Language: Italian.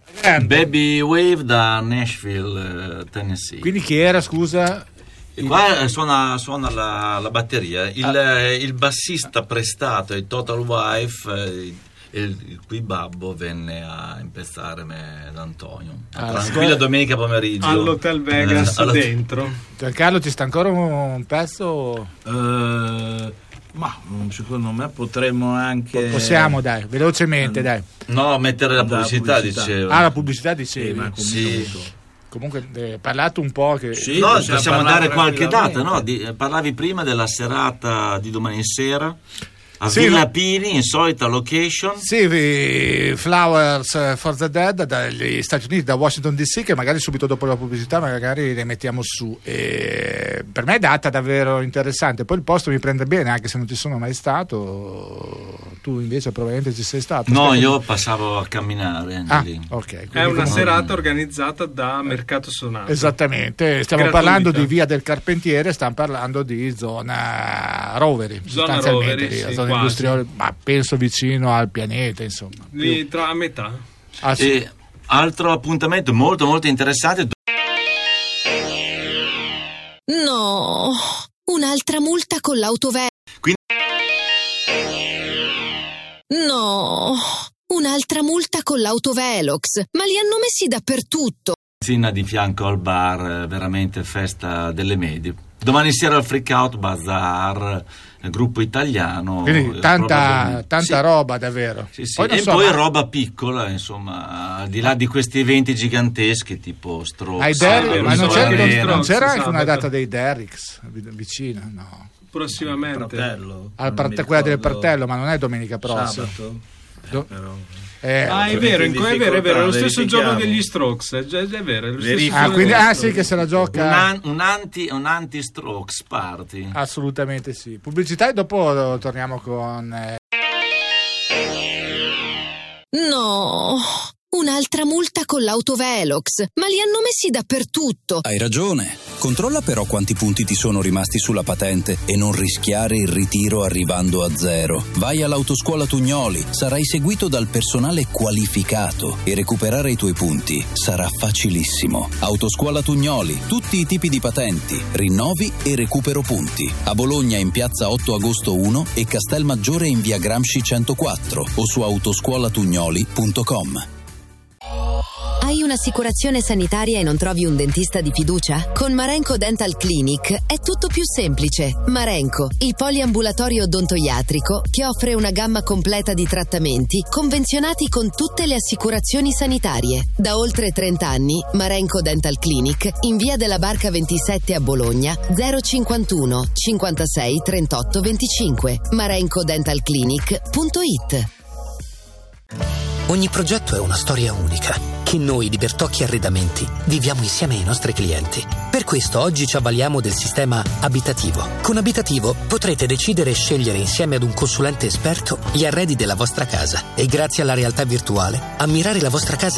Baby Wave da Nashville, Tennessee. Quindi chi era, scusa? Qua suona la batteria. Il bassista prestato ai Total Wife, il cui babbo venne a impezzare me ed Antonio. Tranquilla domenica pomeriggio. All'Hotel Vegas dentro. Giancarlo, ci sta ancora un pezzo? Ma secondo me potremmo anche. Possiamo, dai, velocemente, dai. No, mettere la pubblicità, dicevo. La pubblicità dicevi. Sì. Comunque parlato un po' che. Sì, no, possiamo dare qualche data, no? Parlavi prima della serata di domani sera a Villa Pini, insolita location. Sì, Flowers for the Dead dagli Stati Uniti, da Washington DC, che magari subito dopo la pubblicità magari le mettiamo su. E per me è data davvero interessante. Poi il posto mi prende bene, anche se non ci sono mai stato. Tu invece probabilmente ci sei stato. No, io passavo a camminare lì. Ok. È una serata organizzata da Mercato Sonato. Esattamente, stiamo parlando di Via del Carpentiere, stiamo parlando di zona Roveri, sostanzialmente, Roveri, zona industriale, ma penso vicino al pianeta, insomma. Lì tra a metà. Sì. E altro appuntamento molto molto interessante. No, un'altra multa con l'autovelox. No, un'altra multa con l'autovelox, ma li hanno messi dappertutto. Di fianco al bar, veramente festa delle medie. Domani sera al Freak Out Bazaar, gruppo italiano. Quindi tanta roba davvero. Sì. Poi roba piccola, insomma, al di là di questi eventi giganteschi tipo Strokes. Ma non c'era anche una data dei Derricks vicina? No. Prossimamente. Quella del Partello, ma non è domenica prossima. È vero, è lo stesso giorno degli Strokes, è vero. Sì, che se la gioca un anti-Strokes party. Assolutamente sì. Pubblicità e dopo torniamo con No, un'altra multa con l'autovelox, ma li hanno messi dappertutto. Hai ragione. Controlla però quanti punti ti sono rimasti sulla patente e non rischiare il ritiro arrivando a 0. Vai all'Autoscuola Tugnoli, sarai seguito dal personale qualificato e recuperare i tuoi punti sarà facilissimo. Autoscuola Tugnoli, tutti i tipi di patenti, rinnovi e recupero punti. A Bologna in piazza 8 agosto 1 e Castelmaggiore in via Gramsci 104 o su autoscuolatugnoli.com. Hai un'assicurazione sanitaria e non trovi un dentista di fiducia? Con Marenco Dental Clinic è tutto più semplice. Marenco, il poliambulatorio odontoiatrico che offre una gamma completa di trattamenti convenzionati con tutte le assicurazioni sanitarie. Da oltre 30 anni, Marenco Dental Clinic in via della Barca 27 a Bologna 051 56 38 25 marencodentalclinic.it. Ogni progetto è una storia unica che noi di Bertocchi Arredamenti viviamo insieme ai nostri clienti. Per questo oggi ci avvaliamo del sistema abitativo. Con Abitativo potrete decidere e scegliere insieme ad un consulente esperto gli arredi della vostra casa e grazie alla realtà virtuale ammirare la vostra casa